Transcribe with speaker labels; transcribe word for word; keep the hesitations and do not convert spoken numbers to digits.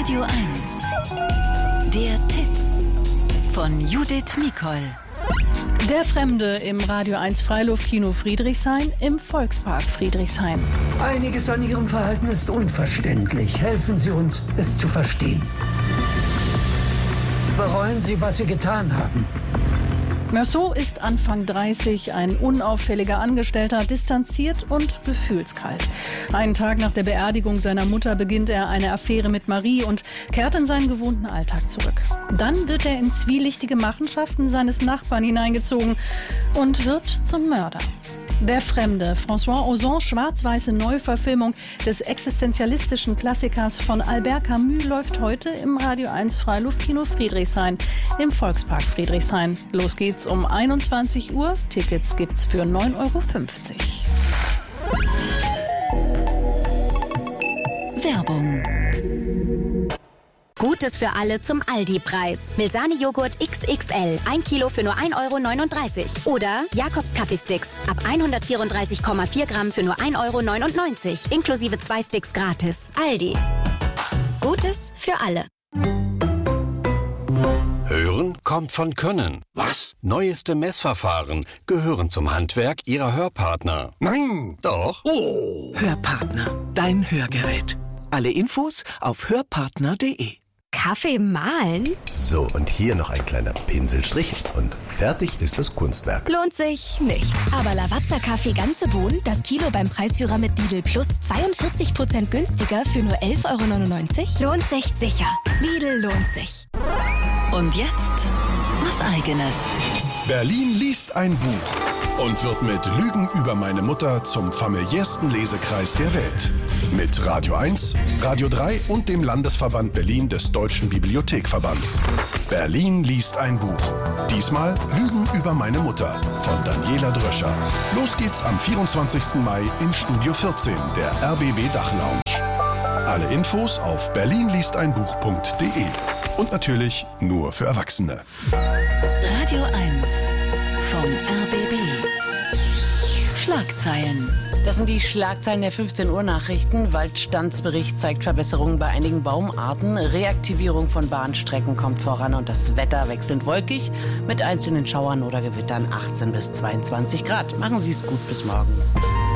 Speaker 1: Radio eins. Der Tipp von Judith Mikol.
Speaker 2: Der Fremde im Radio eins Freiluftkino Friedrichshain im Volkspark Friedrichshain.
Speaker 3: Einiges an Ihrem Verhalten ist unverständlich. Helfen Sie uns, es zu verstehen. Bereuen Sie, was Sie getan haben?
Speaker 2: Meursault ist Anfang dreißig, ein unauffälliger Angestellter, distanziert und gefühlskalt. Einen Tag nach der Beerdigung seiner Mutter beginnt er eine Affäre mit Marie und kehrt in seinen gewohnten Alltag zurück. Dann wird er in zwielichtige Machenschaften seines Nachbarn hineingezogen und wird zum Mörder. Der Fremde, François Ozons schwarz-weiße Neuverfilmung des existenzialistischen Klassikers von Albert Camus, läuft heute im Radio eins Freiluftkino Friedrichshain im Volkspark Friedrichshain. Los geht's um einundzwanzig Uhr. Tickets gibt's für neun Euro fünfzig.
Speaker 1: Werbung.
Speaker 4: Gutes für alle zum Aldi-Preis. Milsani-Joghurt X X L, ein Kilo für nur ein Euro neununddreißig. Oder Jakobs Kaffeesticks, ab hundertvierunddreißig Komma vier Gramm für nur ein Euro neunundneunzig. Inklusive zwei Sticks gratis. Aldi. Gutes für alle.
Speaker 5: Hören kommt von Können.
Speaker 6: Was?
Speaker 5: Neueste Messverfahren gehören zum Handwerk Ihrer Hörpartner.
Speaker 6: Nein!
Speaker 5: Doch.
Speaker 6: Oh!
Speaker 7: Hörpartner, dein Hörgerät. Alle Infos auf hörpartner punkt de.
Speaker 4: Kaffee mahlen?
Speaker 8: So, und hier noch ein kleiner Pinselstrich und fertig ist das Kunstwerk.
Speaker 9: Lohnt sich nicht. Aber Lavazza Kaffee ganze Bohnen, das Kilo beim Preisführer mit Lidl Plus zweiundvierzig Prozent günstiger für nur elf Euro neunundneunzig. Lohnt sich sicher. Lidl lohnt sich.
Speaker 1: Und jetzt was Eigenes.
Speaker 6: Berlin liest ein Buch und wird mit Lügen über meine Mutter zum familiärsten Lesekreis der Welt. Mit Radio eins, Radio drei und dem Landesverband Berlin des Deutschen Bibliothekverbands. Berlin liest ein Buch. Diesmal Lügen über meine Mutter von Daniela Dröscher. Los geht's am vierundzwanzigsten Mai in Studio vierzehn, der R B B Dachlounge. Alle Infos auf berlin liest ein buch punkt de. Und natürlich nur für Erwachsene.
Speaker 1: Radio eins vom R B B. Schlagzeilen.
Speaker 10: Das sind die Schlagzeilen der fünfzehn Uhr Nachrichten. Waldstandsbericht zeigt Verbesserungen bei einigen Baumarten. Reaktivierung von Bahnstrecken kommt voran und das Wetter wechselnd wolkig mit einzelnen Schauern oder Gewittern achtzehn bis zweiundzwanzig Grad. Machen Sie es gut, bis morgen.